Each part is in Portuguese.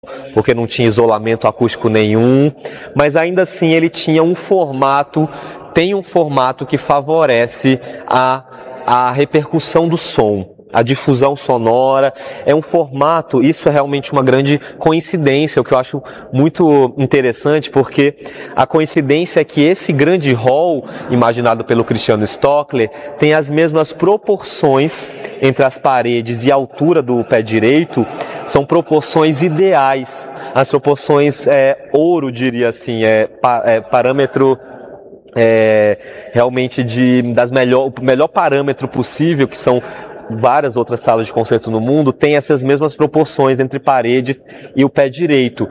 porque não tinha isolamento acústico nenhum, mas ainda assim ele tinha tem um formato que favorece a repercussão do som, a difusão sonora. É um formato, isso é realmente uma grande coincidência, o que eu acho muito interessante, porque a coincidência é que esse grande hall, imaginado pelo Cristiano Stockler, tem as mesmas proporções entre as paredes e a altura do pé direito, são proporções ideais, as proporções ouro, diria assim, parâmetro realmente o melhor parâmetro possível, que são várias outras salas de concerto no mundo, tem essas mesmas proporções entre paredes e o pé direito.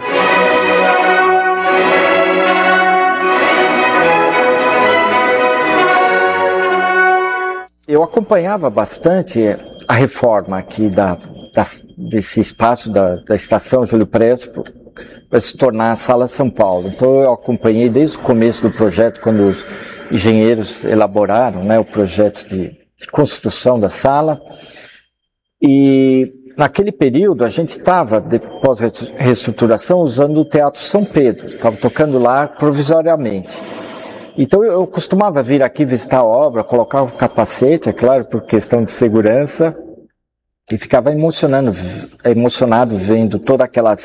Eu acompanhava bastante a reforma aqui desse espaço da Estação Júlio Prespo para se tornar a Sala São Paulo. Então eu acompanhei desde o começo do projeto, quando os engenheiros elaboraram, né, o projeto de construção da sala. E naquele período a gente estava, depois da reestruturação, usando o Teatro São Pedro, estava tocando lá provisoriamente. Então eu costumava vir aqui visitar a obra, colocar o capacete, é claro, por questão de segurança, e ficava emocionado vendo todas aquelas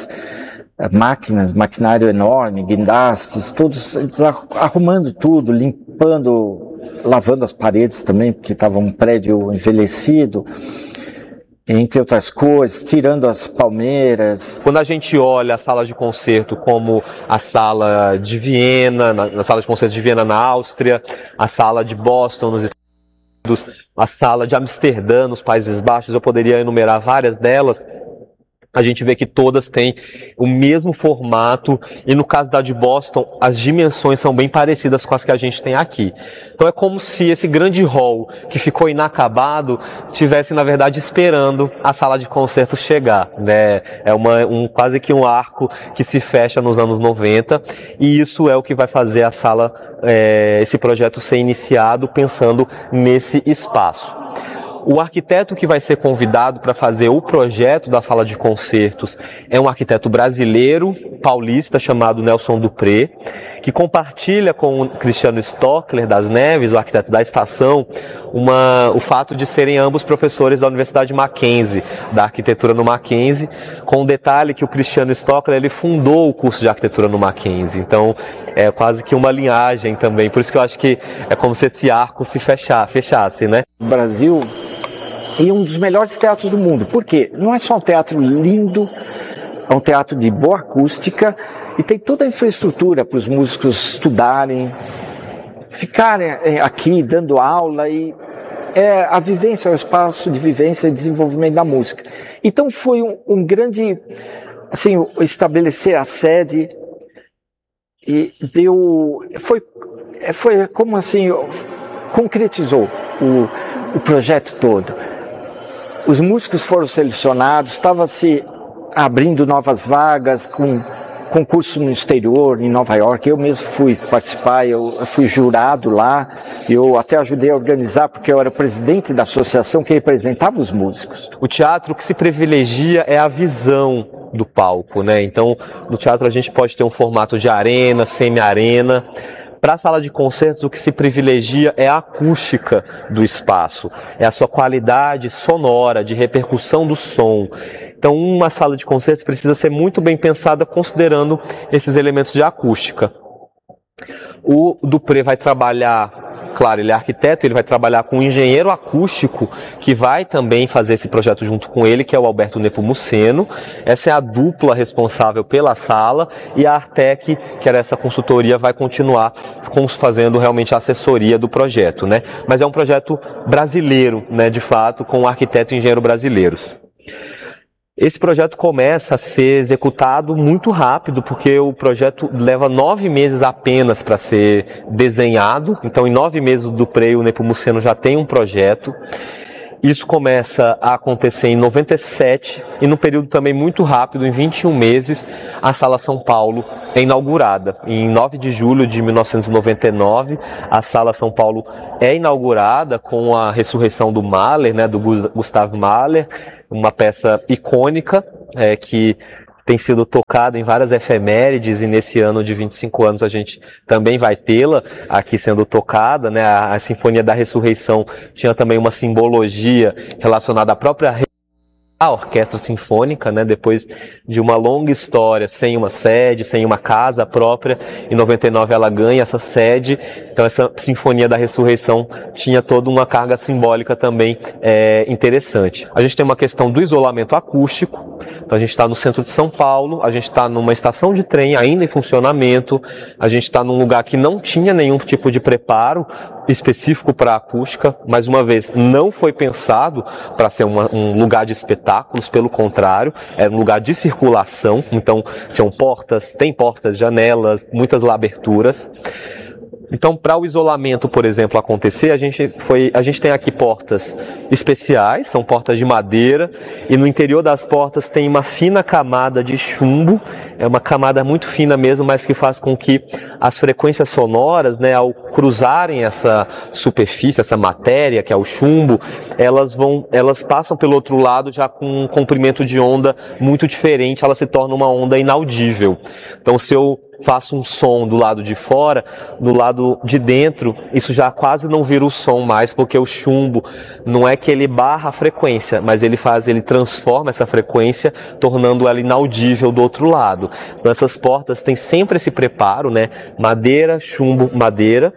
maquinário enorme, guindastes, todos arrumando tudo, limpando, lavando as paredes também, porque estava um prédio envelhecido, entre outras coisas, tirando as palmeiras. Quando a gente olha a sala de concerto como a sala de Viena, na sala de concerto de Viena na Áustria, a sala de Boston nos Estados Unidos, a sala de Amsterdã nos Países Baixos, eu poderia enumerar várias delas, a gente vê que todas têm o mesmo formato, e no caso da de Boston, as dimensões são bem parecidas com as que a gente tem aqui. Então é como se esse grande hall, que ficou inacabado, estivesse, na verdade, esperando a sala de concerto chegar, né? É quase que um arco que se fecha nos anos 90, e isso é o que vai fazer a sala, esse projeto ser iniciado pensando nesse espaço. O arquiteto que vai ser convidado para fazer o projeto da sala de concertos é um arquiteto brasileiro, paulista, chamado Nelson Dupré, que compartilha com o Cristiano Stockler das Neves, o arquiteto da estação, o fato de serem ambos professores da Universidade Mackenzie, da arquitetura no Mackenzie, com o detalhe que o Cristiano Stockler ele fundou o curso de arquitetura no Mackenzie. Então é quase que uma linhagem também, por isso que eu acho que é como se esse arco se fechasse, né? O Brasil é um dos melhores teatros do mundo. Por quê? Não é só um teatro lindo, é um teatro de boa acústica e tem toda a infraestrutura para os músicos estudarem, ficarem aqui dando aula, e a vivência, é o espaço de vivência e desenvolvimento da música. Então foi um grande, assim, estabelecer a sede, e foi como assim, concretizou o projeto todo. Os músicos foram selecionados, estava se abrindo novas vagas, com concurso no exterior, em Nova York. Eu mesmo fui participar, eu fui jurado lá, eu até ajudei a organizar, porque eu era presidente da associação que representava os músicos. O teatro, que se privilegia é a visão do palco, né? Então, no teatro a gente pode ter um formato de arena, semi-arena. Para a sala de concertos, o que se privilegia é a acústica do espaço, é a sua qualidade sonora, de repercussão do som. Então, uma sala de concertos precisa ser muito bem pensada considerando esses elementos de acústica. O Dupré vai trabalhar, claro, ele é arquiteto, ele vai trabalhar com um engenheiro acústico que vai também fazer esse projeto junto com ele, que é o Alberto Nepomuceno. Essa é a dupla responsável pela sala, e a Artec, que era essa consultoria, vai continuar fazendo realmente a assessoria do projeto, né? Mas é um projeto brasileiro, né, de fato, com arquiteto e engenheiro brasileiros. Esse projeto começa a ser executado muito rápido, porque o projeto leva 9 meses apenas para ser desenhado. Então, em 9 meses, o Dupré e o Nepomuceno já tem um projeto. Isso começa a acontecer em 97, e num período também muito rápido, em 21 meses, a Sala São Paulo é inaugurada. Em 9 de julho de 1999, a Sala São Paulo é inaugurada com a ressurreição do Mahler, né, do Gustav Mahler, uma peça icônica que tem sido tocada em várias efemérides, e nesse ano de 25 anos a gente também vai tê-la aqui sendo tocada, né? A Sinfonia da Ressurreição tinha também uma simbologia relacionada à própria a orquestra sinfônica, né, depois de uma longa história sem uma sede, sem uma casa própria, em 99 ela ganha essa sede. Então essa Sinfonia da Ressurreição tinha toda uma carga simbólica também interessante. A gente tem uma questão do isolamento acústico. Então a gente está no centro de São Paulo, a gente está numa estação de trem ainda em funcionamento, a gente está num lugar que não tinha nenhum tipo de preparo específico para a acústica. Mais uma vez, não foi pensado para ser um lugar de espetáculos, pelo contrário, era um lugar de circulação. Então tem portas, janelas, muitas aberturas. Então, para o isolamento, por exemplo, acontecer, a gente tem aqui portas especiais, são portas de madeira, e no interior das portas tem uma fina camada de chumbo, é uma camada muito fina mesmo, mas que faz com que as frequências sonoras, né, ao cruzarem essa superfície, essa matéria, que é o chumbo, elas passam pelo outro lado já com um comprimento de onda muito diferente, ela se torna uma onda inaudível. Então, se eu faço um som do lado de fora, do lado de dentro, isso já quase não vira o som mais, porque o chumbo não é que ele barra a frequência, mas ele transforma essa frequência, tornando ela inaudível do outro lado. Então essas portas têm sempre esse preparo, né? Madeira, chumbo, madeira.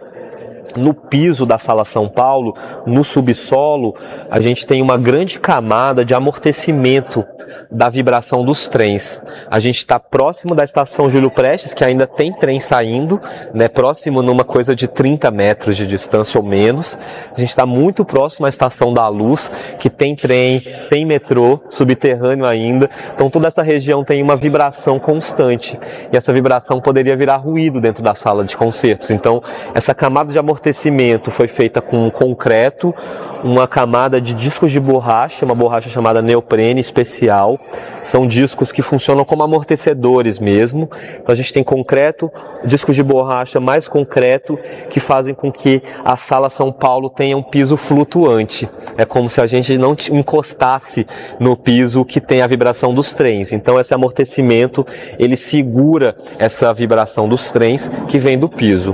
No piso da Sala São Paulo, no subsolo, a gente tem uma grande camada de amortecimento da vibração dos trens. A gente está próximo da estação Júlio Prestes, que ainda tem trem saindo, né, próximo numa coisa de 30 metros de distância ou menos. A gente está muito próximo à Estação da Luz, que tem trem, tem metrô subterrâneo ainda. Então toda essa região tem uma vibração constante. E essa vibração poderia virar ruído dentro da sala de concertos. Então essa camada de amortecimento foi feita com concreto, uma camada de discos de borracha, uma borracha chamada neoprene especial. São discos que funcionam como amortecedores mesmo. Então a gente tem concreto, discos de borracha mais concreto, que fazem com que a Sala São Paulo tenha um piso flutuante. É como se a gente não encostasse no piso que tem a vibração dos trens. Então esse amortecimento, ele segura essa vibração dos trens que vem do piso.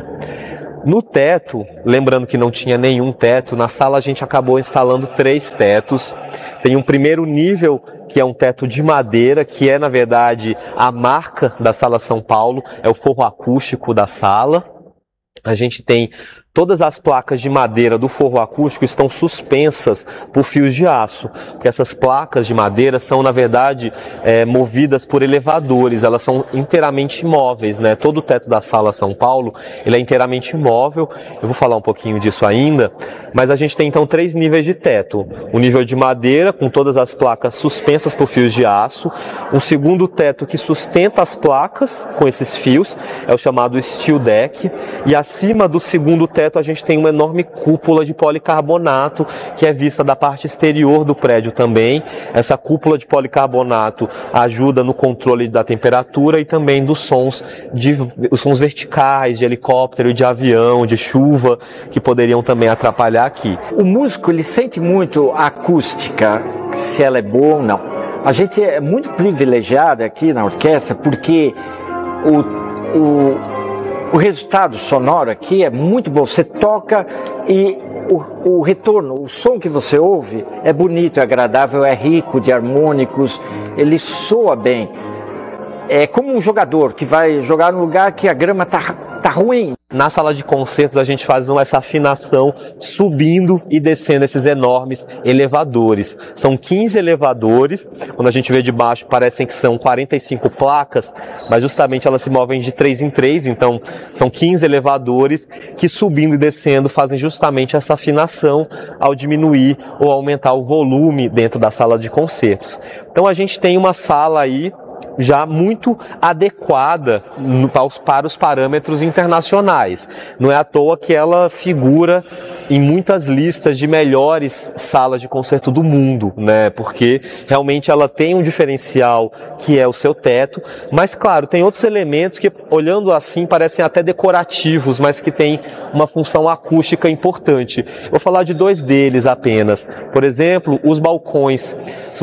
No teto, lembrando que não tinha nenhum teto, na sala a gente acabou instalando 3 tetos. Tem um primeiro nível, que é um teto de madeira, que é, na verdade, a marca da Sala São Paulo, é o forro acústico da sala. A gente tem todas as placas de madeira do forro acústico estão suspensas por fios de aço, porque essas placas de madeira são, na verdade, movidas por elevadores, elas são inteiramente móveis, né? Todo o teto da Sala São Paulo, ele é inteiramente móvel. Eu vou falar um pouquinho disso ainda, mas a gente tem então 3 níveis de teto. Um nível de madeira, com todas as placas suspensas por fios de aço. Um segundo teto que sustenta as placas com esses fios, é o chamado steel deck. E acima do segundo teto a gente tem uma enorme cúpula de policarbonato, que é vista da parte exterior do prédio também. Essa cúpula de policarbonato ajuda no controle da temperatura e também dos sons, os sons verticais, de helicóptero, de avião, de chuva, que poderiam também atrapalhar aqui. O músico, ele sente muito a acústica, se ela é boa ou não. A gente é muito privilegiado aqui na orquestra, porque o resultado sonoro aqui é muito bom. Você toca e o retorno, o som que você ouve é bonito, é agradável, é rico de harmônicos, ele soa bem. É como um jogador que vai jogar num lugar que a grama tá ruim. Na sala de concertos a gente faz essa afinação subindo e descendo esses enormes elevadores. São 15 elevadores, quando a gente vê de baixo parecem que são 45 placas, mas justamente elas se movem de 3 em 3, então são 15 elevadores que subindo e descendo fazem justamente essa afinação ao diminuir ou aumentar o volume dentro da sala de concertos. Então a gente tem uma sala aí já muito adequada para os parâmetros internacionais. Não é à toa que ela figura em muitas listas de melhores salas de concerto do mundo, né? Porque realmente ela tem um diferencial que é o seu teto, mas claro, tem outros elementos que, olhando assim, parecem até decorativos, mas que têm uma função acústica importante. Vou falar de 2 deles apenas. Por exemplo, os balcões. Se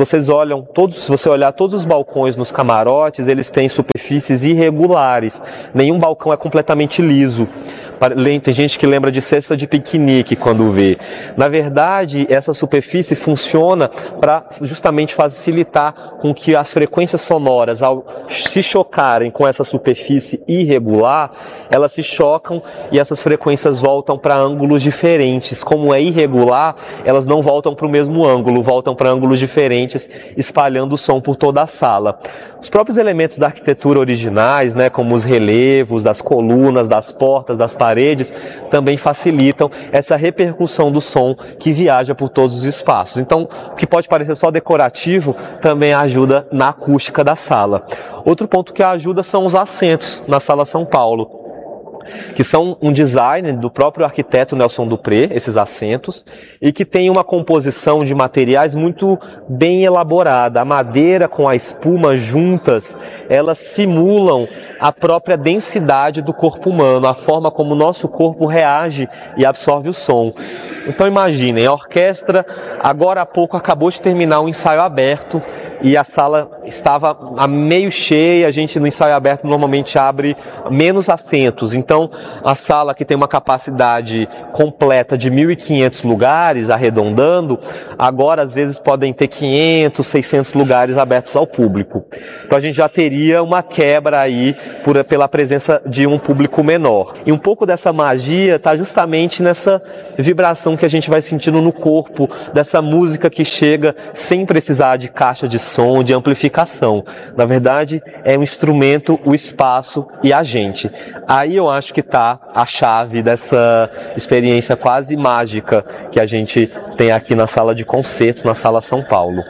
você olhar todos os balcões nos camarotes, eles têm superfícies irregulares. Nenhum balcão é completamente liso. Tem gente que lembra de cesta de piquenique quando vê. Na verdade, essa superfície funciona para justamente facilitar com que as frequências sonoras, ao se chocarem com essa superfície irregular, elas se chocam e essas frequências voltam para ângulos diferentes. Como é irregular, elas não voltam para o mesmo ângulo, voltam para ângulos diferentes, espalhando o som por toda a sala. Os próprios elementos da arquitetura originais, né, como os relevos das colunas, das portas, das paredes, também facilitam essa repercussão do som que viaja por todos os espaços. Então, o que pode parecer só decorativo também ajuda na acústica da sala. Outro ponto que ajuda são os assentos na Sala São Paulo, que são um design do próprio arquiteto Nelson Dupré, esses assentos, e que tem uma composição de materiais muito bem elaborada. A madeira com a espuma juntas, elas simulam a própria densidade do corpo humano, a forma como o nosso corpo reage e absorve o som. Então imaginem, a orquestra agora há pouco acabou de terminar um ensaio aberto, e a sala estava a meio cheia. A gente no ensaio aberto normalmente abre menos assentos, então a sala, que tem uma capacidade completa de 1.500 lugares, arredondando, agora às vezes podem ter 500, 600 lugares abertos ao público. Então a gente já teria uma quebra aí pela presença de um público menor. E um pouco dessa magia está justamente nessa vibração que a gente vai sentindo no corpo, dessa música que chega sem precisar de caixa de som, de amplificação. Na verdade, é um instrumento, o espaço e a gente. Aí eu acho que está a chave dessa experiência quase mágica que a gente tem aqui na sala de concertos, na Sala São Paulo.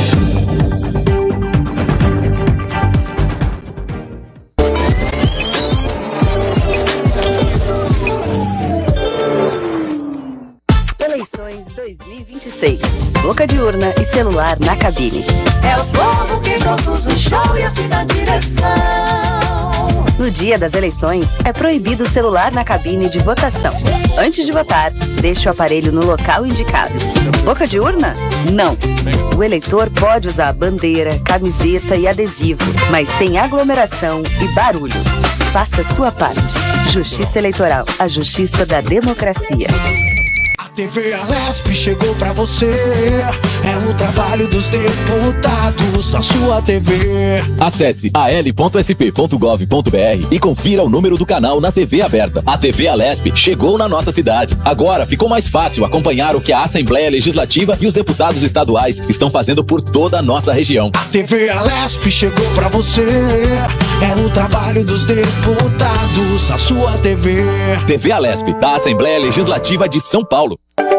Eleições 2026. Boca de urna e celular na cabine. É o povo que produz o show e assim dá direção. No dia das eleições, é proibido o celular na cabine de votação. Antes de votar, deixe o aparelho no local indicado. Boca de urna? Não. O eleitor pode usar bandeira, camiseta e adesivo, mas sem aglomeração e barulho. Faça a sua parte. Justiça Eleitoral, a justiça da democracia. TV Alesp chegou pra você, é o trabalho dos deputados, a sua TV. Acesse al.sp.gov.br e confira o número do canal na TV aberta. A TV Alesp chegou na nossa cidade. Agora ficou mais fácil acompanhar o que a Assembleia Legislativa e os deputados estaduais estão fazendo por toda a nossa região. A TV Alesp chegou pra você, é o trabalho dos deputados, a sua TV. TV Alesp, da Assembleia Legislativa de São Paulo.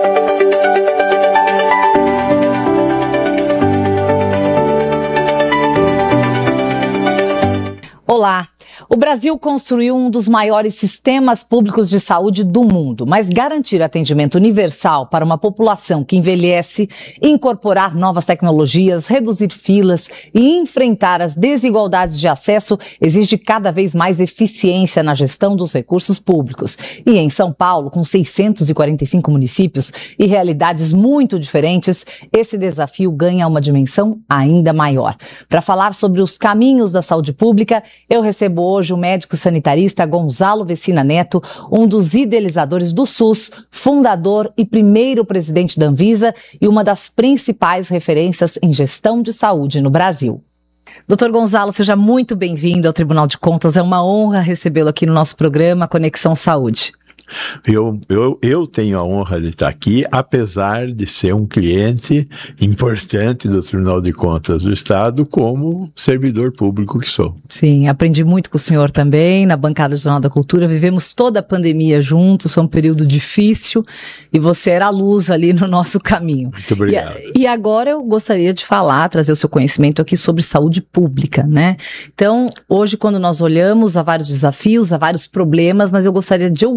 Olá! O Brasil construiu um dos maiores sistemas públicos de saúde do mundo, mas garantir atendimento universal para uma população que envelhece, incorporar novas tecnologias, reduzir filas e enfrentar as desigualdades de acesso exige cada vez mais eficiência na gestão dos recursos públicos. E em São Paulo, com 645 municípios e realidades muito diferentes, esse desafio ganha uma dimensão ainda maior. Para falar sobre os caminhos da saúde pública, eu recebo hoje o médico sanitarista Gonzalo Vecina Neto, um dos idealizadores do SUS, fundador e primeiro presidente da Anvisa e uma das principais referências em gestão de saúde no Brasil. Doutor Gonzalo, seja muito bem-vindo ao Tribunal de Contas. É uma honra recebê-lo aqui no nosso programa Conexão Saúde. Eu tenho a honra de estar aqui, apesar de ser um cliente importante do Tribunal de Contas do Estado, como servidor público que sou. Sim, aprendi muito com o senhor também, na bancada do Jornal da Cultura. Vivemos toda a pandemia juntos, foi um período difícil e você era a luz ali no nosso caminho. Muito obrigado. E agora eu gostaria de trazer o seu conhecimento aqui sobre saúde pública, né? Então, hoje, quando nós olhamos, há vários desafios, há vários problemas, mas eu gostaria de ouvir do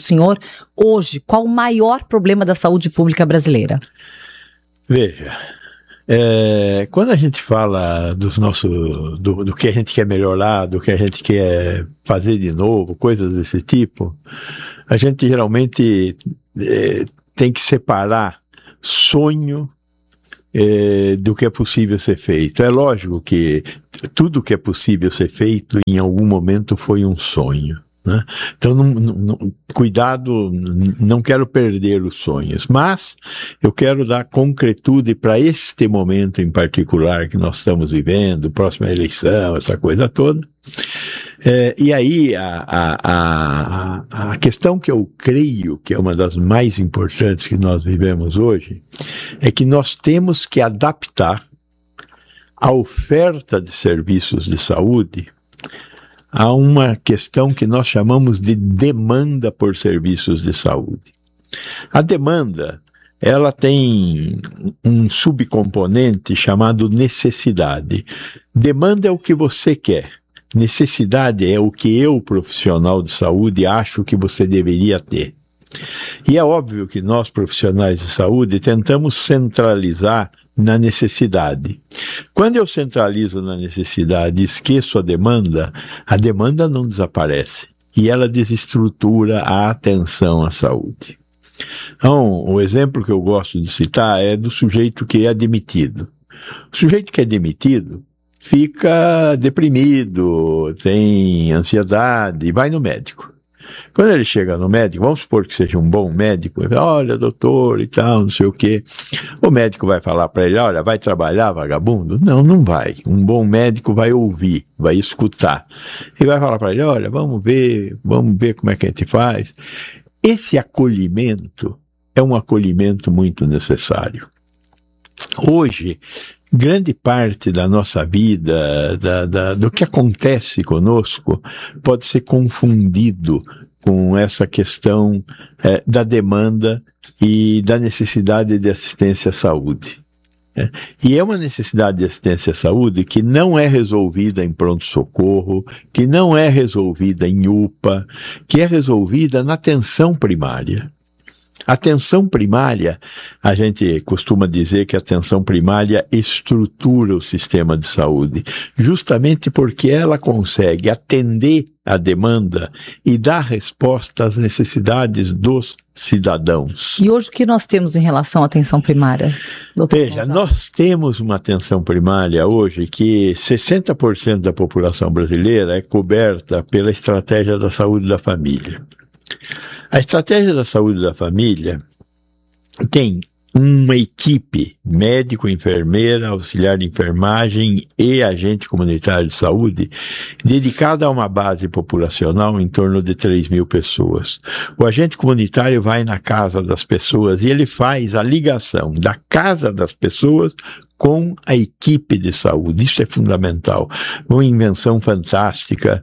senhor, hoje, qual o maior problema da saúde pública brasileira? Veja, quando a gente fala do que a gente quer melhorar, do que a gente quer fazer de novo, coisas desse tipo, a gente geralmente tem que separar sonho do que é possível ser feito. É lógico que tudo que é possível ser feito em algum momento foi um sonho, né? Então, cuidado, não quero perder os sonhos, mas eu quero dar concretude para este momento em particular que nós estamos vivendo, próxima eleição, essa coisa toda. E aí, a questão que eu creio que é uma das mais importantes que nós vivemos hoje, é que nós temos que adaptar a oferta de serviços de saúde a uma questão que nós chamamos de demanda por serviços de saúde. A demanda, ela tem um subcomponente chamado necessidade. Demanda é o que você quer. Necessidade é o que eu, profissional de saúde, acho que você deveria ter. E é óbvio que nós, profissionais de saúde, tentamos centralizar na necessidade. Quando eu centralizo na necessidade e esqueço a demanda não desaparece. E ela desestrutura a atenção à saúde. Então, o exemplo que eu gosto de citar é do sujeito que é demitido. O sujeito que é demitido fica deprimido, tem ansiedade e vai no médico. Quando ele chega no médico, vamos supor que seja um bom médico, ele fala, olha, doutor e tal, não sei o quê. O médico vai falar para ele, olha, vai trabalhar, vagabundo? Não, não vai. Um bom médico vai ouvir, vai escutar. E vai falar para ele, olha, vamos ver como é que a gente faz. Esse acolhimento é um acolhimento muito necessário. Hoje, grande parte da nossa vida, do que acontece conosco, pode ser confundido com essa questão da demanda e da necessidade de assistência à saúde. E é uma necessidade de assistência à saúde que não é resolvida em pronto-socorro, que não é resolvida em UPA, que é resolvida na atenção primária. A atenção primária, a gente costuma dizer que a atenção primária estrutura o sistema de saúde, justamente porque ela consegue atender a demanda e dar resposta às necessidades dos cidadãos. E hoje o que nós temos em relação à atenção primária, doutor? Veja, nós temos uma atenção primária hoje que 60% da população brasileira é coberta pela estratégia da saúde da família. A estratégia da saúde da família tem uma equipe, médico, enfermeira, auxiliar de enfermagem e agente comunitário de saúde, dedicada a uma base populacional em torno de 3.000 pessoas. O agente comunitário vai na casa das pessoas e ele faz a ligação da casa das pessoas com a equipe de saúde. Isso é fundamental. Uma invenção fantástica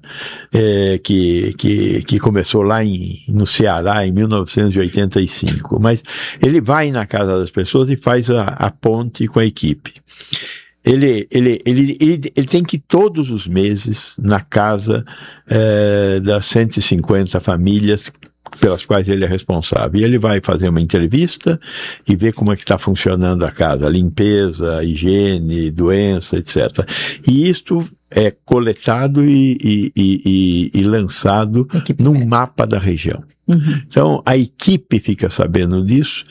que começou lá no Ceará em 1985. Mas ele vai na casa das pessoas e faz a ponte com a equipe. Ele tem que ir todos os meses na casa das 150 famílias pelas quais ele é responsável. E ele vai fazer uma entrevista e ver como é que está funcionando a casa, limpeza, higiene, doença, etc. E isto é coletado e lançado num mapa da região. Uhum. Então, a equipe fica sabendo disso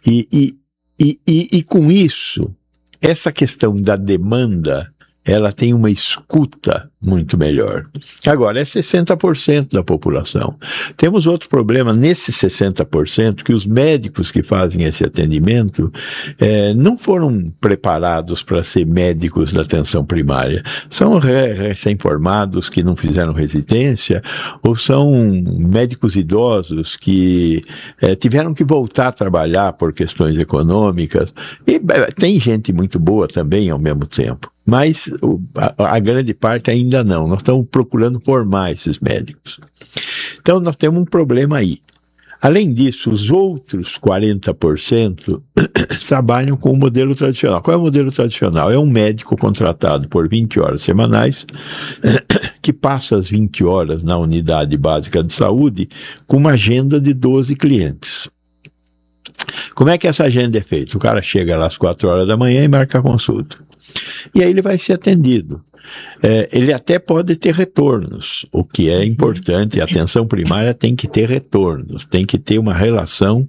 e com isso, essa questão da demanda, ela tem uma escuta muito melhor. Agora, é 60% da população. Temos outro problema nesse 60%, que os médicos que fazem esse atendimento não foram preparados para ser médicos da atenção primária. São recém-formados que não fizeram residência, ou são médicos idosos que tiveram que voltar a trabalhar por questões econômicas. E tem gente muito boa também ao mesmo tempo. Mas a grande parte ainda não. Nós estamos procurando formar esses médicos. Então, nós temos um problema aí. Além disso, os outros 40% trabalham com o modelo tradicional. Qual é o modelo tradicional? É um médico contratado por 20 horas semanais, que passa as 20 horas na unidade básica de saúde com uma agenda de 12 clientes. Como é que essa agenda é feita? O cara chega lá às 4 horas da manhã e marca a consulta. E aí ele vai ser atendido. Ele até pode ter retornos, o que é importante. A atenção primária tem que ter retornos, tem que ter uma relação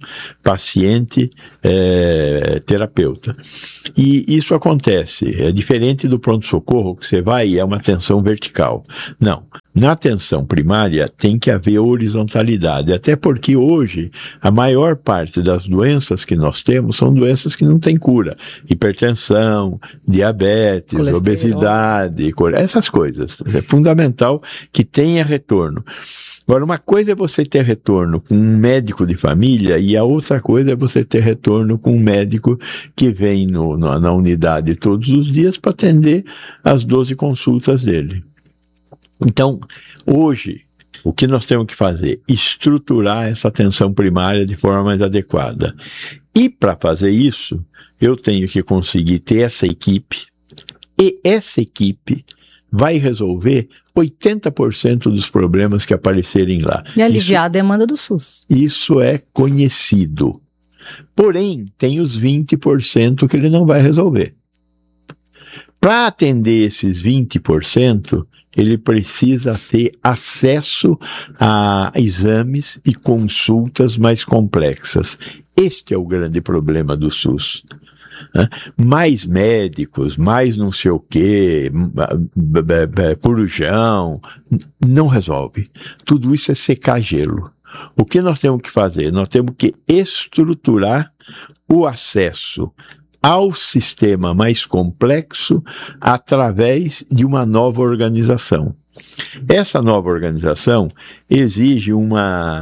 paciente-terapeuta. E isso acontece, é diferente do pronto-socorro, que você vai e é uma atenção vertical. Não. Na atenção primária tem que haver horizontalidade, até porque hoje a maior parte das doenças que nós temos são doenças que não têm cura. Hipertensão, diabetes, obesidade, essas coisas. É fundamental que tenha retorno. Agora, uma coisa é você ter retorno com um médico de família e a outra coisa é você ter retorno com um médico que vem na unidade todos os dias para atender as 12 consultas dele. Então, hoje, o que nós temos que fazer? Estruturar essa atenção primária de forma mais adequada. E para fazer isso, eu tenho que conseguir ter essa equipe, e essa equipe vai resolver 80% dos problemas que aparecerem lá. E aliviar a demanda do SUS. Isso é conhecido. Porém, tem os 20% que ele não vai resolver. Para atender esses 20%, ele precisa ter acesso a exames e consultas mais complexas. Este é o grande problema do SUS. Mais médicos, mais não sei o quê, corujão, não resolve. Tudo isso é secar gelo. O que nós temos que fazer? Nós temos que estruturar o acesso ao sistema mais complexo através de uma nova organização. Essa nova organização exige um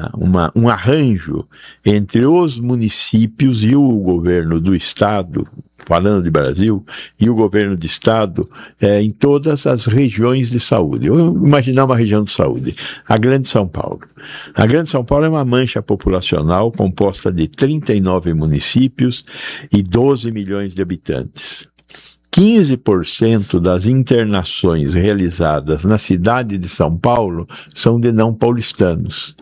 arranjo entre os municípios e o governo do Estado, falando de Brasil, e o governo de Estado em todas as regiões de saúde. Eu vou imaginar uma região de saúde, a Grande São Paulo. A Grande São Paulo é uma mancha populacional composta de 39 municípios e 12 milhões de habitantes. 15% das internações realizadas na cidade de São Paulo são de não paulistanos.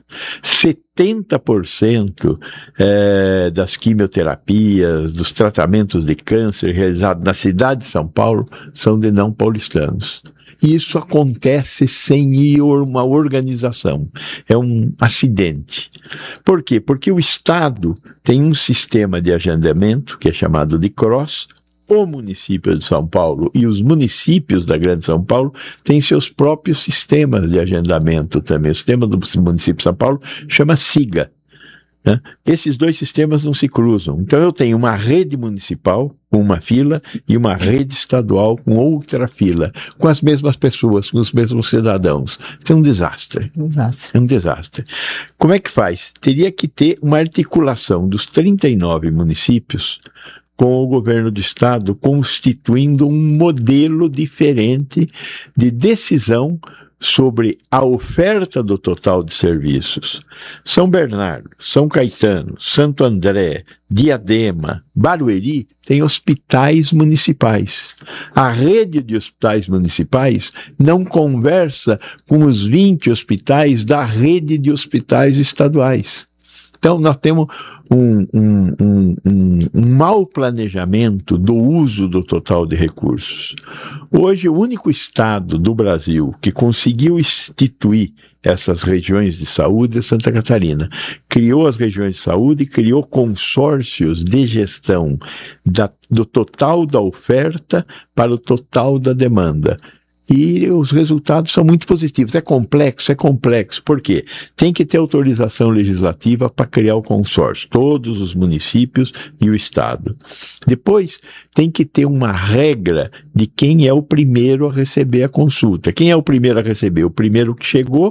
70% das quimioterapias, dos tratamentos de câncer realizados na cidade de São Paulo são de não paulistanos. E isso acontece sem uma organização. É um acidente. Por quê? Porque o Estado tem um sistema de agendamento, que é chamado de CROSS. O município de São Paulo e os municípios da Grande São Paulo têm seus próprios sistemas de agendamento também. O sistema do município de São Paulo chama SIGA. Né? Esses dois sistemas não se cruzam. Então eu tenho uma rede municipal com uma fila e uma rede estadual com outra fila, com as mesmas pessoas, com os mesmos cidadãos. Isso é um desastre. É um desastre. Como é que faz? Teria que ter uma articulação dos 39 municípios com o governo do Estado, constituindo um modelo diferente de decisão sobre a oferta do total de serviços. São Bernardo, São Caetano, Santo André, Diadema, Barueri tem hospitais municipais. A rede de hospitais municipais não conversa com os 20 hospitais da rede de hospitais estaduais. Então, nós temos um mau planejamento do uso do total de recursos. Hoje, o único estado do Brasil que conseguiu instituir essas regiões de saúde é Santa Catarina. Criou as regiões de saúde, criou consórcios de gestão do total da oferta para o total da demanda. E os resultados são muito positivos. É complexo. Por quê? Tem que ter autorização legislativa para criar o consórcio. Todos os municípios e o Estado. Depois, tem que ter uma regra de quem é o primeiro a receber a consulta. Quem é o primeiro a receber? O primeiro que chegou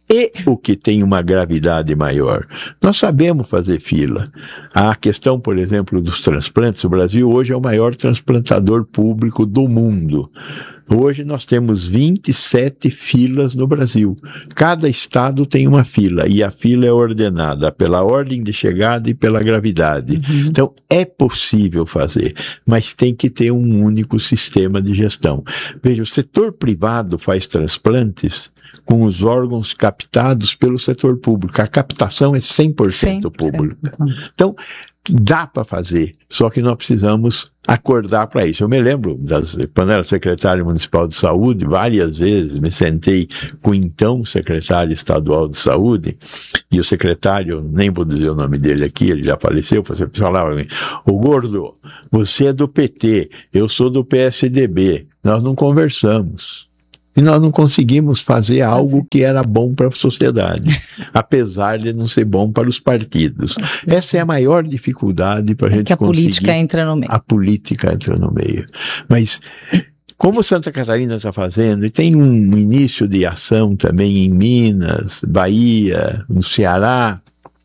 e o que tem uma gravidade maior. Nós sabemos fazer fila. A questão, por exemplo, dos transplantes, o Brasil hoje é o maior transplantador público do mundo. Hoje nós temos 27 filas no Brasil. Cada estado tem uma fila, e a fila é ordenada pela ordem de chegada e pela gravidade. Então, é possível fazer, mas tem que ter um único sistema de gestão. Veja, o setor privado faz transplantes com os órgãos captados pelo setor público. A captação é 100% pública. Então, dá para fazer, só que nós precisamos acordar para isso. Eu me lembro, quando era secretário municipal de saúde, várias vezes me sentei com o então secretário estadual de saúde, e o secretário, nem vou dizer o nome dele aqui, ele já faleceu, falava para mim: ô Gordo, você é do PT, eu sou do PSDB, nós não conversamos. E nós não conseguimos fazer algo que era bom para a sociedade, apesar de não ser bom para os partidos. Essa é a maior dificuldade para a gente conseguir. Que a política entra no meio. A política entra no meio. Mas, como Santa Catarina está fazendo, e tem um início de ação também em Minas, Bahia, no Ceará,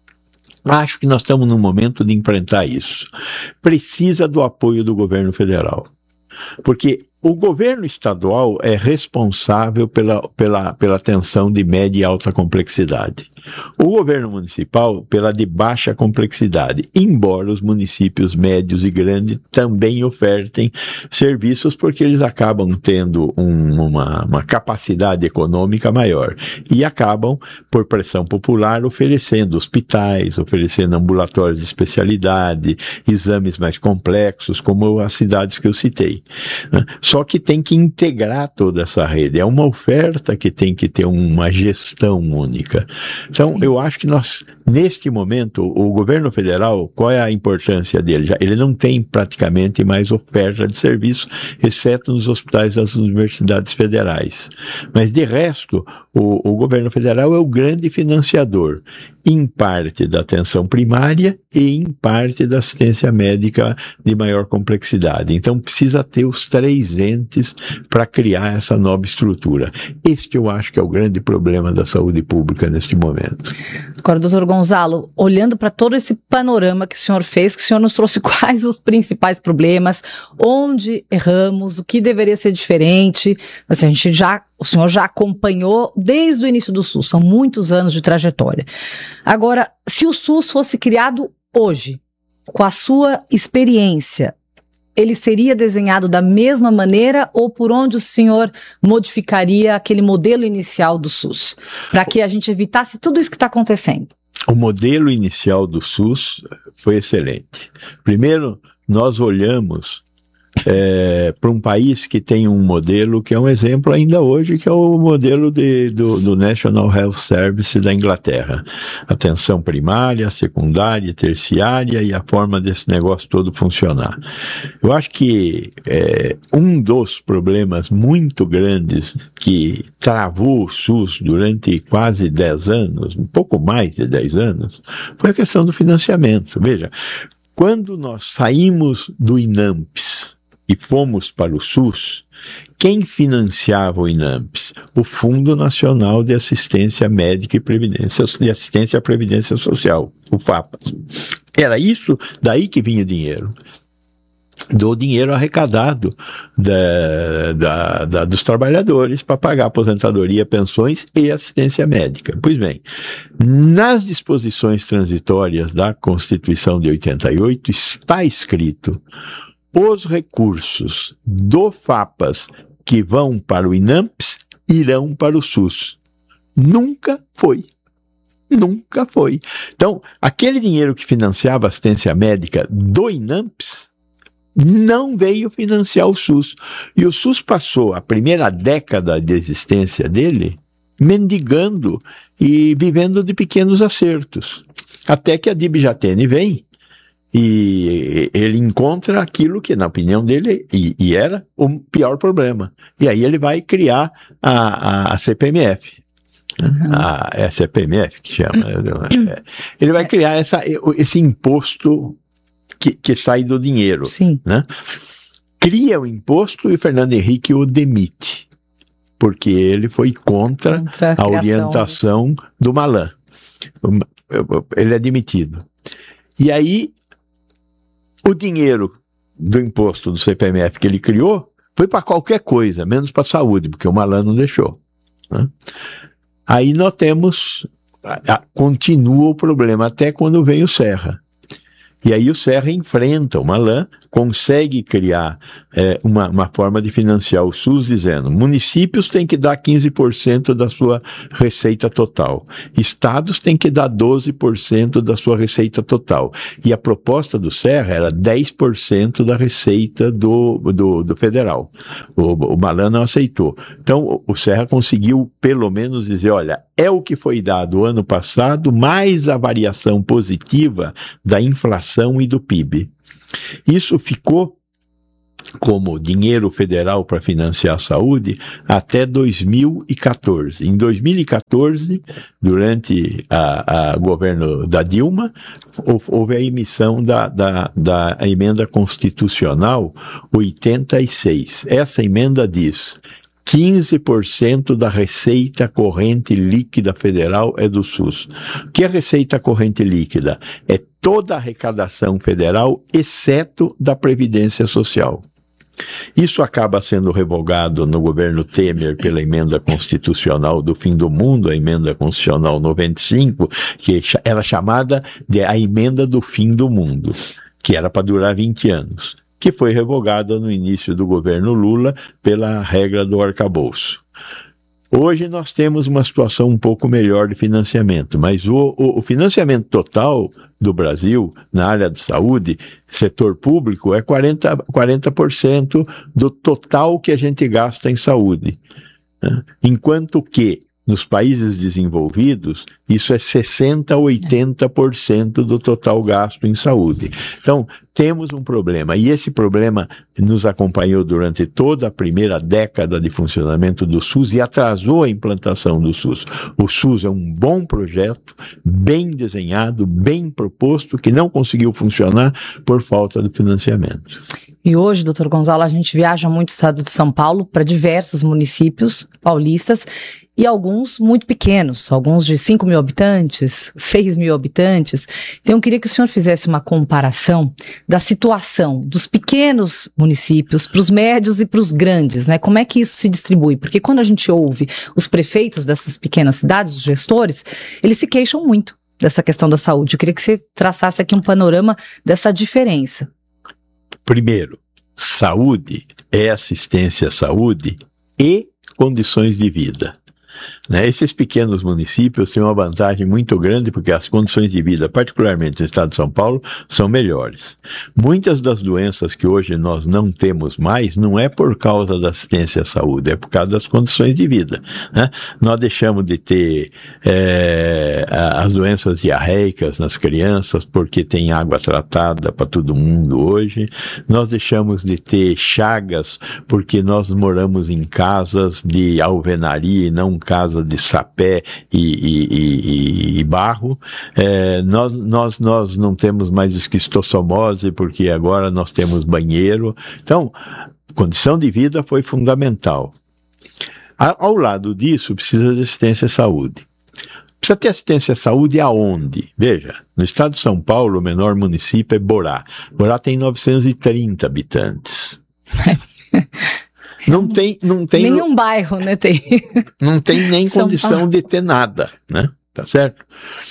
acho que nós estamos num momento de enfrentar isso. Precisa do apoio do governo federal. Porque o governo estadual é responsável pela atenção de média e alta complexidade. O governo municipal pela de baixa complexidade, embora os municípios médios e grandes também ofertem serviços, porque eles acabam tendo uma capacidade econômica maior e acabam, por pressão popular, oferecendo hospitais, oferecendo ambulatórios de especialidade, exames mais complexos, como as cidades que eu citei. Só que tem que integrar toda essa rede. É uma oferta que tem que ter uma gestão única. Então, eu acho que nós, neste momento, o governo federal, qual é a importância dele? Ele não tem praticamente mais oferta de serviço, exceto nos hospitais das universidades federais. Mas, de resto, o governo federal é o grande financiador, em parte da atenção primária e em parte da assistência médica de maior complexidade. Então, precisa ter os três entes para criar essa nova estrutura. Este eu acho que é o grande problema da saúde pública neste momento. Agora, doutor Gonzalo, olhando para todo esse panorama que o senhor fez, que o senhor nos trouxe quais os principais problemas, onde erramos, o que deveria ser diferente, assim, o senhor já acompanhou desde o início do SUS, são muitos anos de trajetória. Agora, se o SUS fosse criado hoje, com a sua experiência, ele seria desenhado da mesma maneira ou por onde o senhor modificaria aquele modelo inicial do SUS, para que a gente evitasse tudo isso que está acontecendo? O modelo inicial do SUS foi excelente. Primeiro, nós olhamos para um país que tem um modelo que é um exemplo ainda hoje, que é o modelo do National Health Service da Inglaterra. Atenção primária, secundária, terciária e a forma desse negócio todo funcionar. Eu acho que um dos problemas muito grandes que travou o SUS durante quase 10 anos, um pouco mais de 10 anos, foi a questão do financiamento. Veja, quando nós saímos do INAMPS e fomos para o SUS, quem financiava o INAMPS? O Fundo Nacional de Assistência Médica e Assistência à Previdência Social, o FAPAS. Era isso daí que vinha dinheiro. Do dinheiro arrecadado dos trabalhadores para pagar aposentadoria, pensões e assistência médica. Pois bem, nas disposições transitórias da Constituição de 88 está escrito: os recursos do FAPAS que vão para o INAMPS irão para o SUS. Nunca foi. Nunca foi. Então, aquele dinheiro que financiava a assistência médica do INAMPS não veio financiar o SUS. E o SUS passou a primeira década de existência dele mendigando e vivendo de pequenos acertos. Até que a Dib-Jatene vem e ele encontra aquilo que, na opinião dele, e era o pior problema. E aí ele vai criar a CPMF. É a CPMF que chama. Ele vai criar esse imposto que sai do dinheiro. Sim. Né? Cria o imposto e o Fernando Henrique o demite. porque ele foi contra a orientação do Malan. Ele é demitido. E aí, o dinheiro do imposto do CPMF que ele criou foi para qualquer coisa, menos para a saúde, porque o Malan não deixou. Né? Aí nós temos, continua o problema até quando vem o Serra. E aí o Serra enfrenta o Malan, consegue criar uma forma de financiar o SUS dizendo: municípios têm que dar 15% da sua receita total, estados têm que dar 12% da sua receita total. E a proposta do Serra era 10% da receita do federal. O Malan não aceitou. Então o Serra conseguiu pelo menos dizer: olha, é o que foi dado ano passado, mais a variação positiva da inflação e do PIB. Isso ficou como dinheiro federal para financiar a saúde até 2014. Em 2014, durante o governo da Dilma, houve a emissão da emenda constitucional 86. Essa emenda diz: 15% da receita corrente líquida federal é do SUS. O que é receita corrente líquida? É toda a arrecadação federal, exceto da Previdência Social. Isso acaba sendo revogado no governo Temer pela emenda constitucional do fim do mundo, a emenda constitucional 95, que era chamada de a emenda do fim do mundo, que era para durar 20 anos. Que foi revogada no início do governo Lula pela regra do arcabouço. Hoje nós temos uma situação um pouco melhor de financiamento, mas o financiamento total do Brasil na área de saúde, setor público, é 40% do total que a gente gasta em saúde. Enquanto que nos países desenvolvidos, isso é 60% a 80% do total gasto em saúde. Então, temos um problema, e esse problema nos acompanhou durante toda a primeira década de funcionamento do SUS e atrasou a implantação do SUS. O SUS é um bom projeto, bem desenhado, bem proposto, que não conseguiu funcionar por falta de financiamento. E hoje, doutor Gonzalo, a gente viaja muito no estado de São Paulo para diversos municípios paulistas, e alguns muito pequenos, alguns de 5 mil habitantes, 6 mil habitantes. Então eu queria que o senhor fizesse uma comparação da situação dos pequenos municípios para os médios e para os grandes, né? Como é que isso se distribui? Porque quando a gente ouve os prefeitos dessas pequenas cidades, os gestores, eles se queixam muito dessa questão da saúde. Eu queria que você traçasse aqui um panorama dessa diferença. Primeiro, saúde é assistência à saúde e condições de vida. Esses pequenos municípios têm uma vantagem muito grande porque as condições de vida, particularmente no estado de São Paulo, são melhores. Muitas das doenças que hoje nós não temos mais não é por causa da assistência à saúde, é por causa das condições de vida. Nós deixamos de ter as doenças diarreicas nas crianças porque tem água tratada para todo mundo hoje. Nós deixamos de ter chagas porque nós moramos em casas de alvenaria e não casa de sapé e barro. Nós não temos mais esquistossomose porque agora nós temos banheiro. Então, condição de vida foi fundamental. Ao lado disso, precisa de assistência à saúde. Precisa ter assistência à saúde aonde? Veja, no estado de São Paulo, o menor município é Borá. Borá tem 930 habitantes. Não tem nenhum bairro, né? Não tem nem condição de ter nada, né? Tá certo?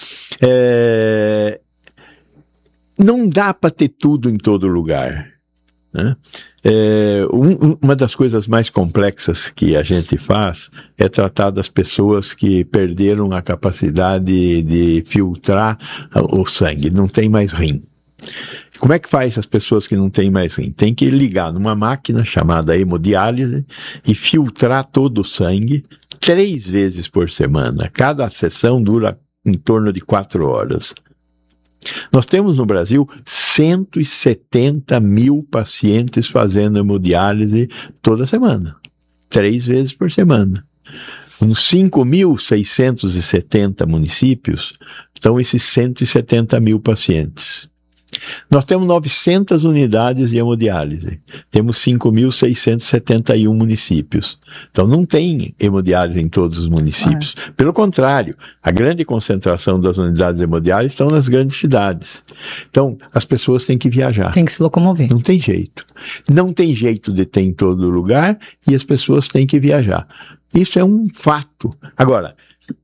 Não dá para ter tudo em todo lugar, né? Uma das coisas mais complexas que a gente faz é tratar das pessoas que perderam a capacidade de filtrar o sangue, não tem mais rim. Como é que faz as pessoas que não têm mais rim? Tem que ligar numa máquina chamada hemodiálise e filtrar todo o sangue 3 vezes por semana. Cada sessão dura em torno de 4 horas. Nós temos no Brasil 170 mil pacientes fazendo hemodiálise toda semana, 3 vezes por semana. Nos 5.670 municípios estão esses 170 mil pacientes. Nós temos 900 unidades de hemodiálise. Temos 5.671 municípios. Então não tem hemodiálise em todos os municípios. Pelo contrário, a grande concentração das unidades de hemodiálise estão nas grandes cidades. Então as pessoas têm que viajar. Tem que se locomover. Não tem jeito. Não tem jeito de ter em todo lugar e as pessoas têm que viajar. Isso é um fato. Agora,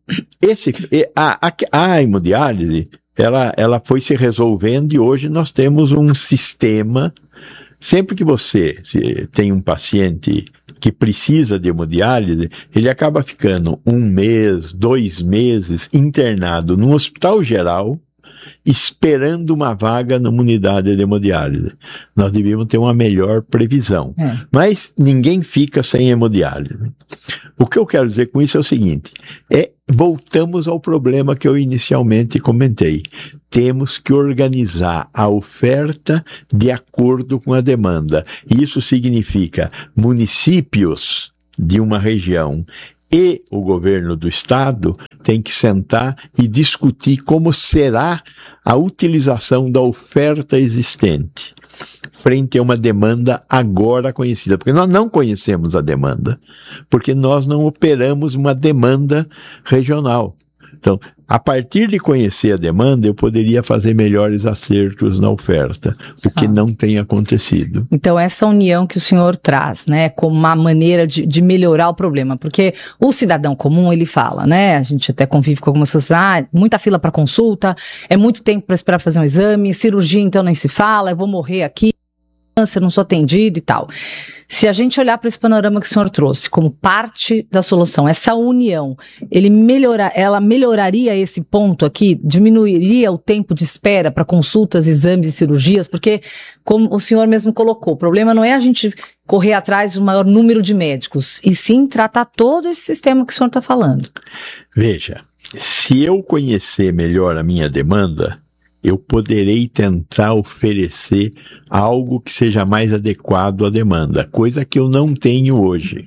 a hemodiálise, ela foi se resolvendo e hoje nós temos um sistema. Sempre que você tem um paciente que precisa de hemodiálise, ele acaba ficando 1 mês, 2 meses internado num hospital geral, esperando uma vaga numa unidade de hemodiálise. Nós devíamos ter uma melhor previsão. Mas ninguém fica sem hemodiálise. O que eu quero dizer com isso é o seguinte, voltamos ao problema que eu inicialmente comentei. Temos que organizar a oferta de acordo com a demanda. Isso significa municípios de uma região e o governo do estado tem que sentar e discutir como será a utilização da oferta existente frente a uma demanda agora conhecida. Porque nós não conhecemos a demanda, porque nós não operamos uma demanda regional. Então, a partir de conhecer a demanda, eu poderia fazer melhores acertos na oferta, o que não tem acontecido. Então, essa união que o senhor traz, né, como uma maneira de melhorar o problema, porque o cidadão comum, ele fala, né, a gente até convive com algumas pessoas, muita fila para consulta, é muito tempo para esperar fazer um exame, cirurgia então nem se fala, eu vou morrer aqui, câncer, não sou atendido e tal. Se a gente olhar para esse panorama que o senhor trouxe como parte da solução, essa união, ela melhoraria esse ponto aqui? Diminuiria o tempo de espera para consultas, exames e cirurgias? Porque, como o senhor mesmo colocou, o problema não é a gente correr atrás do maior número de médicos, e sim tratar todo esse sistema que o senhor está falando. Veja, se eu conhecer melhor a minha demanda, eu poderei tentar oferecer algo que seja mais adequado à demanda, coisa que eu não tenho hoje.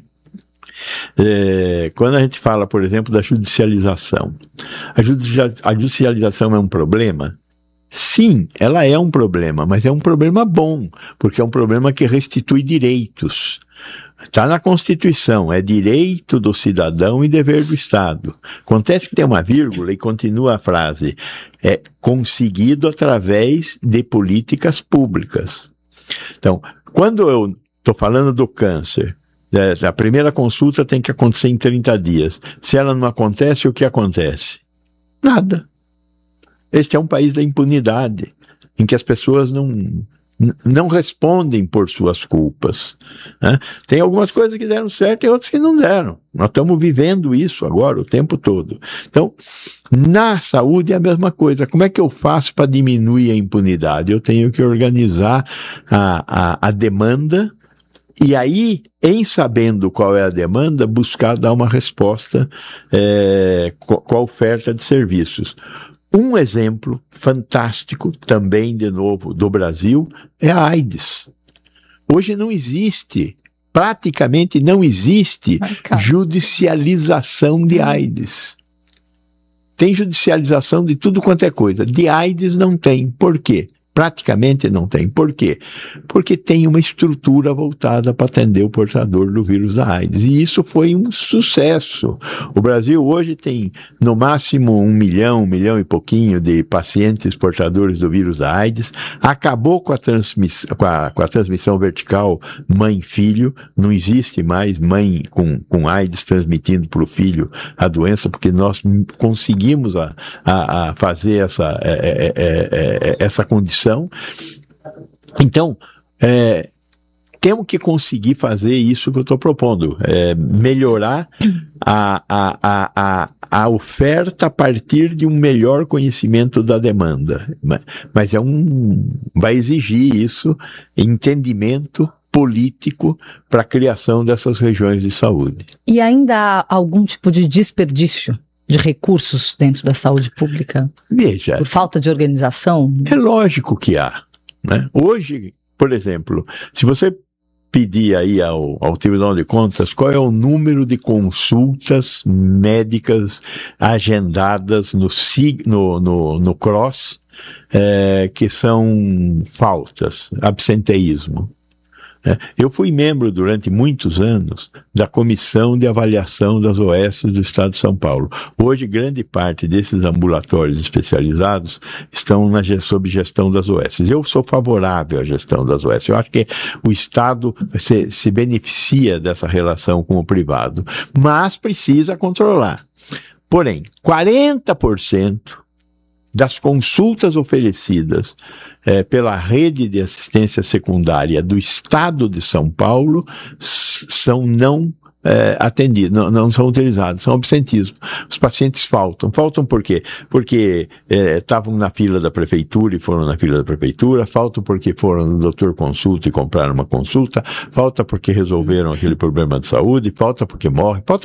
Quando a gente fala, por exemplo, da judicialização, a judicialização é um problema? Sim, ela é um problema, mas é um problema bom, porque é um problema que restitui direitos. Está na Constituição, é direito do cidadão e dever do Estado. Acontece que tem uma vírgula e continua a frase, é conseguido através de políticas públicas. Então, quando eu estou falando do câncer, a primeira consulta tem que acontecer em 30 dias. Se ela não acontece, o que acontece? Nada. Este é um país da impunidade, em que as pessoas não respondem por suas culpas, né? Tem algumas coisas que deram certo e outras que não deram. Nós estamos vivendo isso agora o tempo todo. Então, na saúde é a mesma coisa. Como é que eu faço para diminuir a impunidade? Eu tenho que organizar a demanda e aí, em sabendo qual é a demanda, buscar dar uma resposta com a oferta de serviços. Um exemplo fantástico, também de novo, do Brasil, é a AIDS. Hoje não existe, praticamente não existe judicialização de AIDS. Tem judicialização de tudo quanto é coisa. De AIDS não tem. Por quê? Praticamente não tem. Por quê? Porque tem uma estrutura voltada para atender o portador do vírus da AIDS. E isso foi um sucesso. O Brasil hoje tem, no máximo, 1 milhão e pouquinho de pacientes portadores do vírus da AIDS. Acabou com a transmissão vertical mãe-filho. Não existe mais mãe com AIDS transmitindo para o filho a doença, porque nós conseguimos fazer essa condição. Então, temos que conseguir fazer isso que eu estou propondo, melhorar a oferta a partir de um melhor conhecimento da demanda, mas vai exigir isso, entendimento político para a criação dessas regiões de saúde. E ainda há algum tipo de desperdício de recursos dentro da saúde pública? Veja, por falta de organização? É lógico que há, né? Hoje, por exemplo, se você pedir aí ao Tribunal de Contas qual é o número de consultas médicas agendadas no CROSS, que são faltas, absenteísmo. Eu fui membro durante muitos anos da Comissão de Avaliação das OS do Estado de São Paulo. Hoje, grande parte desses ambulatórios especializados estão sob gestão das OS. Eu sou favorável à gestão das OS. Eu acho que o Estado se beneficia dessa relação com o privado, mas precisa controlar. Porém, 40% das consultas oferecidas pela rede de assistência secundária do Estado de São Paulo são não atendidas, não são utilizadas, são absentismo. Os pacientes faltam. Faltam por quê? Porque estavam na fila da prefeitura e foram na fila da prefeitura, faltam porque foram no doutor consulta e compraram uma consulta, falta porque resolveram aquele problema de saúde, falta porque morre, falta.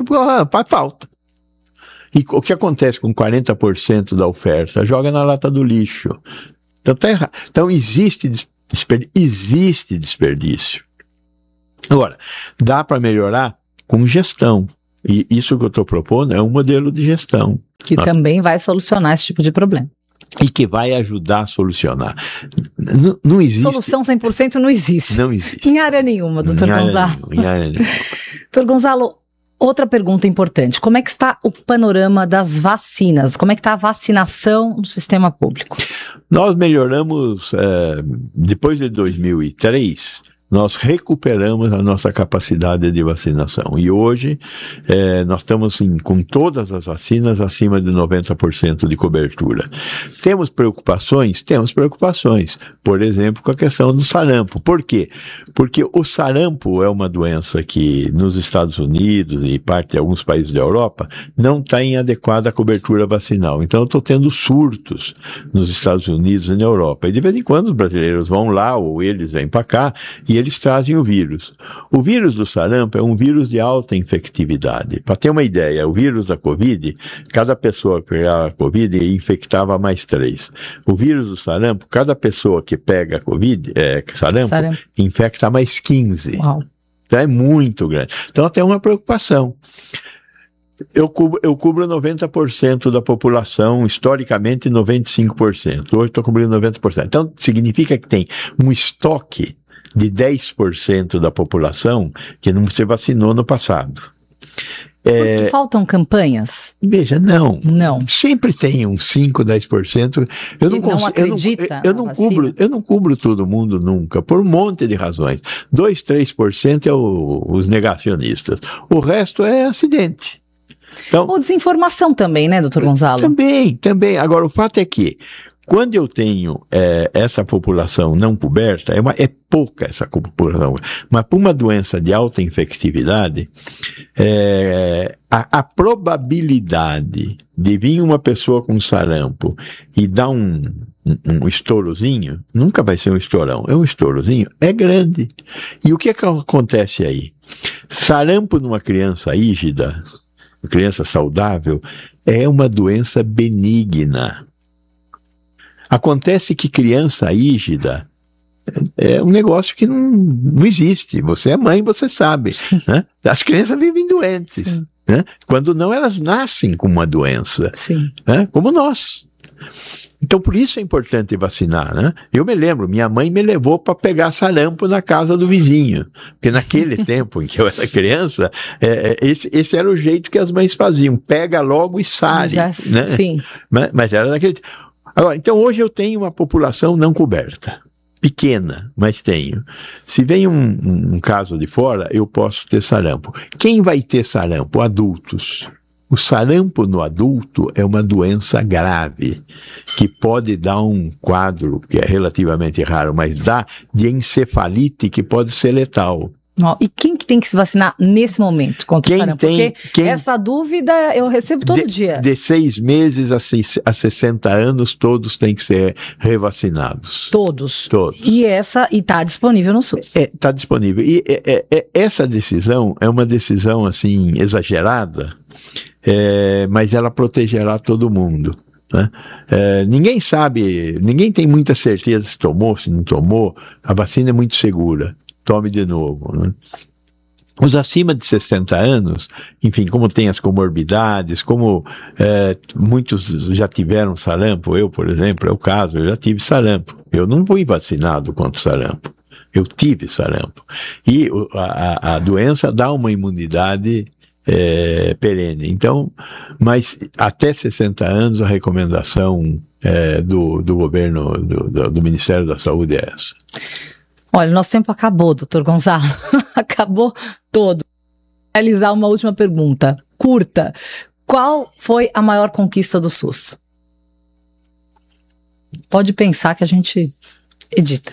E o que acontece com 40% da oferta? Joga na lata do lixo. Então tá errado. Então existe desperdício. Agora, dá para melhorar com gestão. E isso que eu estou propondo é um modelo de gestão. Que também vai solucionar esse tipo de problema. E que vai ajudar a solucionar. Não existe. Solução 100% não existe. Não existe. Em área nenhuma, doutor Gonzalo. Em área nenhuma. Doutor Gonzalo, outra pergunta importante. Como é que está o panorama das vacinas? Como é que está a vacinação no sistema público? Nós melhoramos, depois de 2003, nós recuperamos a nossa capacidade de vacinação. E hoje, nós estamos com todas as vacinas acima de 90% de cobertura. Temos preocupações? Temos preocupações. Por exemplo, com a questão do sarampo. Por quê? Porque o sarampo é uma doença que nos Estados Unidos e parte de alguns países da Europa não está em adequada cobertura vacinal. Então, eu estou tendo surtos nos Estados Unidos e na Europa. E de vez em quando os brasileiros vão lá ou eles vêm para cá e eles trazem o vírus. O vírus do sarampo é um vírus de alta infectividade. Para ter uma ideia, o vírus da Covid, cada pessoa que pegava a Covid infectava mais 3. O vírus do sarampo, cada pessoa que pega a Covid, sarampo, infecta mais 15. Uau. Então é muito grande. Então tem uma preocupação. Eu cubro 90% da população, historicamente 95%. Hoje estou cobrindo 90%. Então significa que tem um estoque de 10% da população que não se vacinou no passado. Porque faltam campanhas? Veja, não. Não. Sempre tem uns 5, 10%. Eu não cubro todo mundo nunca, por um monte de razões. 2, 3% é os negacionistas. O resto é acidente. Então, ou desinformação também, né, doutor Gonzalo? Também. Agora, o fato é que quando eu tenho essa população não coberta, é pouca essa população, mas para uma doença de alta infectividade, a probabilidade de vir uma pessoa com sarampo e dar um estourozinho, nunca vai ser um estourão, é um estourozinho, é grande. E o que acontece aí? Sarampo numa criança ígida, criança saudável, é uma doença benigna. Acontece que criança ígida é um negócio que não existe. Você é mãe, você sabe. Né? As crianças vivem doentes. Né? Quando não, elas nascem com uma doença. Né? Como nós. Então, por isso é importante vacinar. Né? Eu me lembro, minha mãe me levou para pegar sarampo na casa do vizinho. Porque naquele tempo em que eu era criança, esse era o jeito que as mães faziam. Pega logo e sare. Né? Sim. Mas era naquele tempo. Agora, então hoje eu tenho uma população não coberta, pequena, mas tenho. Se vem um caso de fora, eu posso ter sarampo. Quem vai ter sarampo? Adultos. O sarampo no adulto é uma doença grave, que pode dar um quadro, que é relativamente raro, mas dá, de encefalite que pode ser letal. E quem que tem que se vacinar nesse momento contra o sarampo? Porque essa dúvida eu recebo todo dia. De 6 meses a 60 anos, todos têm que ser revacinados. Todos. E está disponível no SUS. Está disponível. E essa decisão é uma decisão assim exagerada, mas ela protegerá todo mundo. Né? Ninguém sabe, ninguém tem muita certeza se tomou, se não tomou. A vacina é muito segura. tome de novo, né? Os acima de 60 anos, enfim, como tem as comorbidades, como muitos já tiveram sarampo, eu, por exemplo, é o caso, eu já tive sarampo. Eu não fui vacinado contra o sarampo, eu tive sarampo. E a doença dá uma imunidade perene. Então, mas até 60 anos a recomendação do governo, do Ministério da Saúde é essa. Olha, nosso tempo acabou, doutor Gonzalo. Acabou todo. Vou realizar uma última pergunta, curta. Qual foi a maior conquista do SUS? Pode pensar que a gente edita.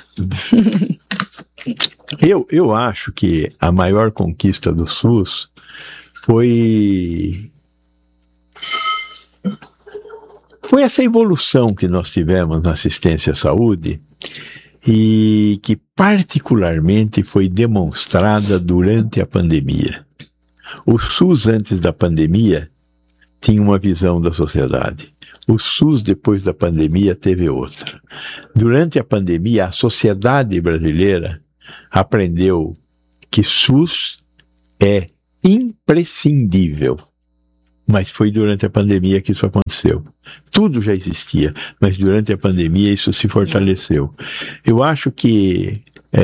Eu acho que a maior conquista do SUS foi essa evolução que nós tivemos na assistência à saúde, e que particularmente foi demonstrada durante a pandemia. O SUS antes da pandemia tinha uma visão da sociedade. O SUS depois da pandemia teve outra. Durante a pandemia, a sociedade brasileira aprendeu que SUS é imprescindível. Mas foi durante a pandemia que isso aconteceu. Tudo já existia, mas durante a pandemia isso se fortaleceu. Eu acho que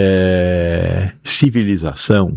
civilização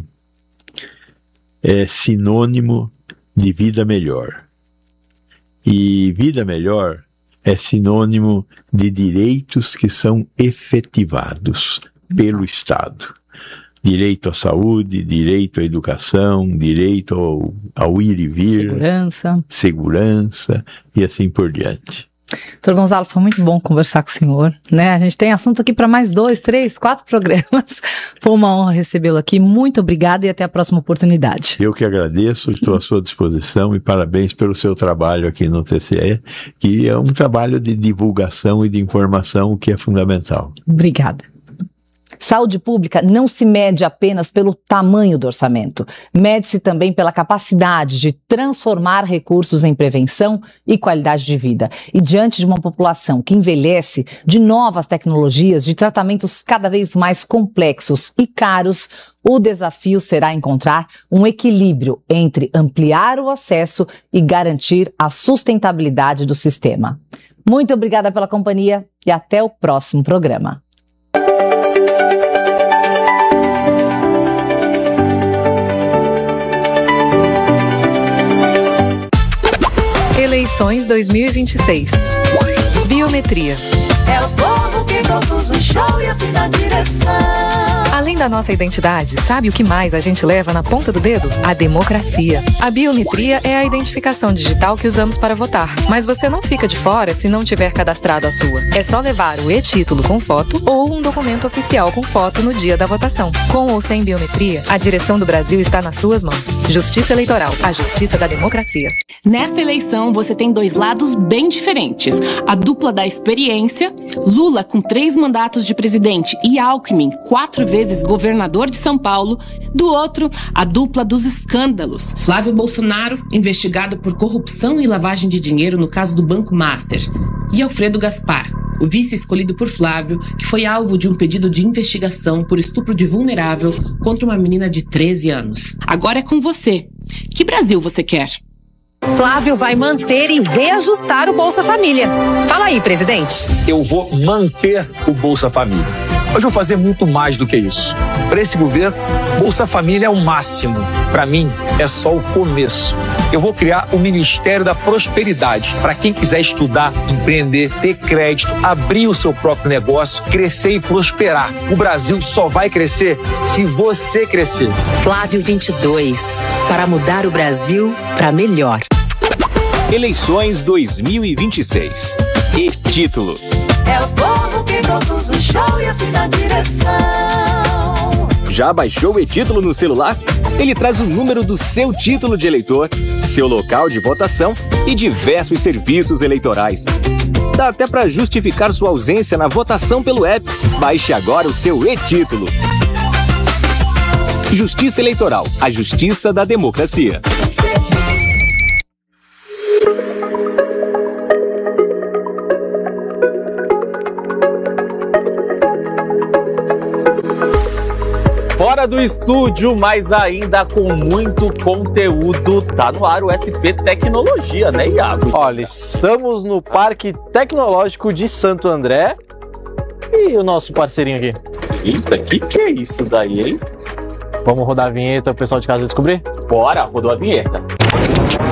é sinônimo de vida melhor. E vida melhor é sinônimo de direitos que são efetivados pelo Estado. Direito à saúde, direito à educação, direito ao ir e vir, segurança e assim por diante. Doutor Gonzalo, foi muito bom conversar com o senhor, né? A gente tem assunto aqui para mais 2, 3, 4 programas. Foi uma honra recebê-lo aqui. Muito obrigada e até a próxima oportunidade. Eu que agradeço, estou à sua disposição e parabéns pelo seu trabalho aqui no TCE, que é um trabalho de divulgação e de informação, o que é fundamental. Obrigada. Saúde pública não se mede apenas pelo tamanho do orçamento, mede-se também pela capacidade de transformar recursos em prevenção e qualidade de vida. E diante de uma população que envelhece, de novas tecnologias, de tratamentos cada vez mais complexos e caros, o desafio será encontrar um equilíbrio entre ampliar o acesso e garantir a sustentabilidade do sistema. Muito obrigada pela companhia e até o próximo programa. Eleições 2026. Biometria. É o povo que produz o show e assim dá direção. Além da nossa identidade, sabe o que mais a gente leva na ponta do dedo? A democracia. A biometria é a identificação digital que usamos para votar. Mas você não fica de fora se não tiver cadastrado a sua. É só levar o e-título com foto ou um documento oficial com foto no dia da votação. Com ou sem biometria, a direção do Brasil está nas suas mãos. Justiça Eleitoral, a justiça da democracia. Nesta eleição, você tem 2 lados bem diferentes. A dupla da experiência, Lula com 3 mandatos de presidente e Alckmin 4 vezes governador de São Paulo. Do outro, a dupla dos escândalos. Flávio Bolsonaro, investigado por corrupção e lavagem de dinheiro no caso do Banco Master. E Alfredo Gaspar, o vice escolhido por Flávio, que foi alvo de um pedido de investigação por estupro de vulnerável contra uma menina de 13 anos. Agora é com você. Que Brasil você quer? Flávio vai manter e reajustar o Bolsa Família. Fala aí, presidente. Eu vou manter o Bolsa Família. Mas vou fazer muito mais do que isso. Para esse governo, Bolsa Família é o máximo. Para mim, é só o começo. Eu vou criar o Ministério da Prosperidade. Para quem quiser estudar, empreender, ter crédito, abrir o seu próprio negócio, crescer e prosperar. O Brasil só vai crescer se você crescer. Flávio 22. Para mudar o Brasil para melhor. Eleições 2026. E-título. É o povo que produz o show e assim dá direção. Já baixou o e-título no celular? Ele traz o número do seu título de eleitor, seu local de votação e diversos serviços eleitorais. Dá até para justificar sua ausência na votação pelo app. Baixe agora o seu e-título. Justiça Eleitoral, a justiça da democracia. fora do estúdio, mas ainda com muito conteúdo. Tá no ar o SP Tecnologia, né, Iago? Olha, estamos no Parque Tecnológico de Santo André. E o nosso parceirinho aqui? Eita, que é isso daí, hein? Vamos rodar a vinheta para o pessoal de casa descobrir? Bora, rodou a vinheta.